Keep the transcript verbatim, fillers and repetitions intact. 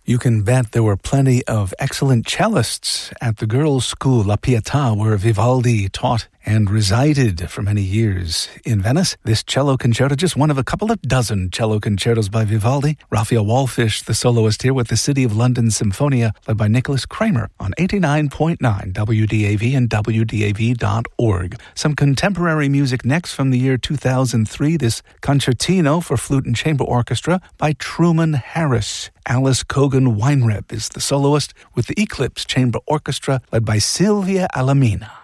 You can bet there were plenty of excellent cellists at the girls' school La Pietà, where Vivaldi taught and resided for many years in Venice. This cello concerto, just one of a couple of dozen cello concertos by Vivaldi. Raphael Wallfish, the soloist here with the City of London Symphonia, led by Nicholas Kramer on eighty-nine point nine W D A V and W D A V dot org. Some contemporary music next from the year two thousand three, this concertino for flute and chamber orchestra by Truman Harris. Alice Cogan Weinreb is the soloist with the Eclipse Chamber Orchestra, led by Silvia Alamina.